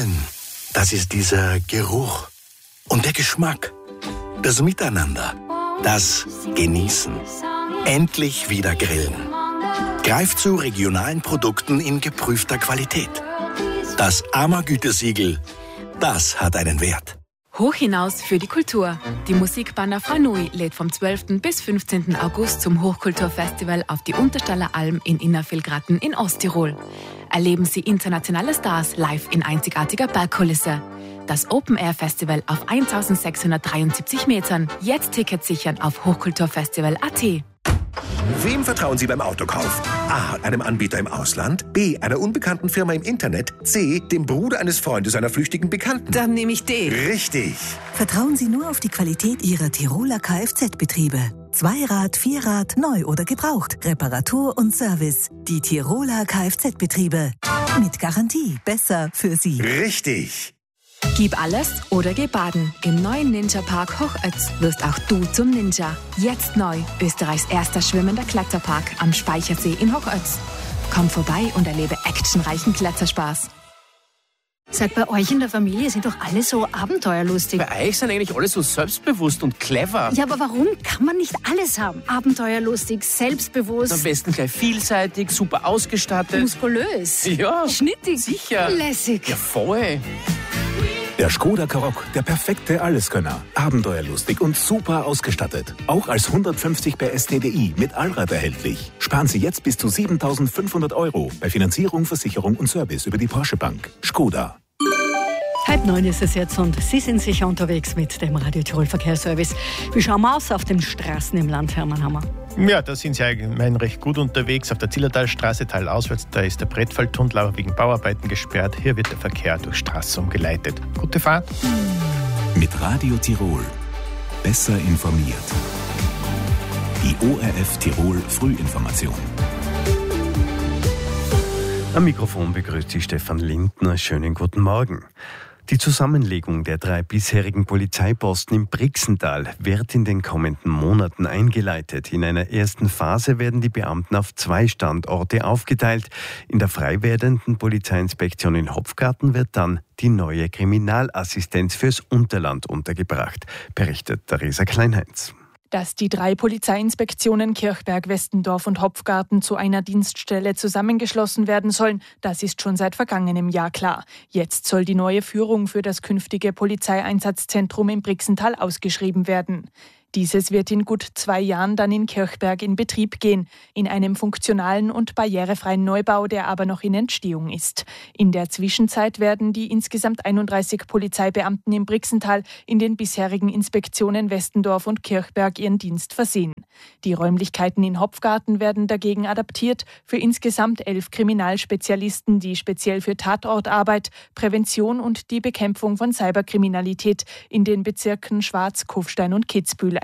Grillen, das ist dieser Geruch und der Geschmack, das Miteinander, das Genießen. Endlich wieder grillen. Greift zu regionalen Produkten in geprüfter Qualität. Das AMA-Gütesiegel, das hat einen Wert. Hoch hinaus für die Kultur. Die Musikband Franui lädt vom 12. bis 15. August zum Hochkulturfestival auf die Unterstaller Alm in Innervillgratten in Osttirol. Erleben Sie internationale Stars live in einzigartiger Bergkulisse. Das Open-Air-Festival auf 1673 Metern. Jetzt Tickets sichern auf hochkulturfestival.at. Wem vertrauen Sie beim Autokauf? A. Einem Anbieter im Ausland. B. Einer unbekannten Firma im Internet. C. Dem Bruder eines Freundes einer flüchtigen Bekannten. Dann nehme ich D. Richtig. Vertrauen Sie nur auf die Qualität Ihrer Tiroler Kfz-Betriebe. Zweirad, Vierrad, neu oder gebraucht. Reparatur und Service. Die Tiroler Kfz-Betriebe. Mit Garantie. Besser für Sie. Richtig. Gib alles oder geh baden. Im neuen Ninja-Park Hochötz wirst auch du zum Ninja. Jetzt neu. Österreichs erster schwimmender Kletterpark am Speichersee in Hochötz. Komm vorbei und erlebe actionreichen Kletterspaß. Seit bei euch in der Familie sind doch alle so abenteuerlustig. Bei euch sind eigentlich alle so selbstbewusst und clever. Ja, aber warum kann man nicht alles haben? Abenteuerlustig, selbstbewusst. Am besten gleich vielseitig, super ausgestattet. Muskulös. Ja. Schnittig. Sicher. Lässig. Ja, voll. Der Škoda Karoq, der perfekte Alleskönner. Abenteuerlustig und super ausgestattet. Auch als 150 PS TDI mit Allrad erhältlich. Sparen Sie jetzt bis zu 7.500 € bei Finanzierung, Versicherung und Service über die Porsche Bank. Škoda. 8:30 ist es jetzt und Sie sind sicher unterwegs mit dem Radio Tirol Verkehrsservice. Wie schauen wir aus auf den Straßen im Land, Hermann Hammer? Ja, da sind Sie allgemein recht gut unterwegs. Auf der Zillertalstraße teilauswärts, da ist der Brettfalltunnel aber wegen Bauarbeiten gesperrt. Hier wird der Verkehr durch Straße umgeleitet. Gute Fahrt. Mit Radio Tirol. Besser informiert. Die ORF Tirol Frühinformation. Am Mikrofon begrüßt Sie Stefan Lindner. Schönen guten Morgen. Die Zusammenlegung der 3 bisherigen Polizeiposten im Brixental wird in den kommenden Monaten eingeleitet. In einer ersten Phase werden die Beamten auf 2 Standorte aufgeteilt. In der frei werdenden Polizeiinspektion in Hopfgarten wird dann die neue Kriminalassistenz fürs Unterland untergebracht, berichtet Theresa Kleinheinz. Dass die 3 Polizeiinspektionen Kirchberg, Westendorf und Hopfgarten zu einer Dienststelle zusammengeschlossen werden sollen, das ist schon seit vergangenem Jahr klar. Jetzt soll die neue Führung für das künftige Polizeieinsatzzentrum im Brixental ausgeschrieben werden. Dieses wird in gut 2 Jahren dann in Kirchberg in Betrieb gehen, in einem funktionalen und barrierefreien Neubau, der aber noch in Entstehung ist. In der Zwischenzeit werden die insgesamt 31 Polizeibeamten im Brixental in den bisherigen Inspektionen Westendorf und Kirchberg ihren Dienst versehen. Die Räumlichkeiten in Hopfgarten werden dagegen adaptiert für insgesamt 11 Kriminalspezialisten, die speziell für Tatortarbeit, Prävention und die Bekämpfung von Cyberkriminalität in den Bezirken Schwarz, Kufstein und Kitzbühel